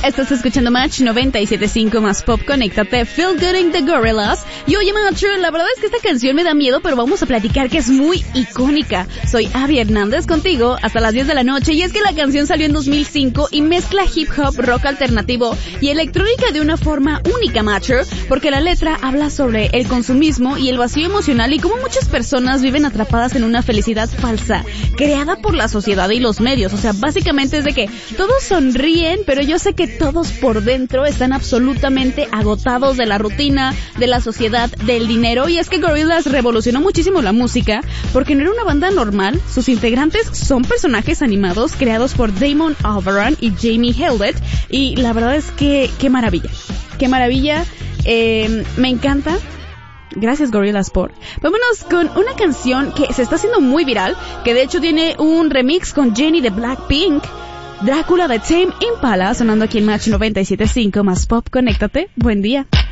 Estás escuchando Match 97.5 más Pop. Conéctate, Feel Good in the Gorillaz. Y oye, Match, la verdad es que esta canción me da miedo, pero vamos a platicar que es muy icónica. Soy Abby Hernández contigo hasta las 10 de la noche. Y es que la canción salió en 2005 y mezcla hip hop, rock alternativo y electrónica de una forma única, Match, porque la letra habla sobre el consumismo y el vacío emocional y cómo muchas personas viven atrapadas en una felicidad falsa, creada por la sociedad y los medios. O sea, básicamente es de que todos sonríen, pero yo sé que todos por dentro están absolutamente agotados de la rutina, de la sociedad, del dinero. Y es que Gorillaz revolucionó muchísimo la música porque no era una banda normal. Sus integrantes son personajes animados creados por Damon Albarn y Jamie Hewlett, y la verdad es que qué maravilla, me encanta. Gracias, Gorillaz, por... Vámonos con una canción que se está haciendo muy viral, que de hecho tiene un remix con Jennie de Blackpink, Drácula de Tame Impala, sonando aquí en Match 97.5 más Pop. Conéctate, buen día.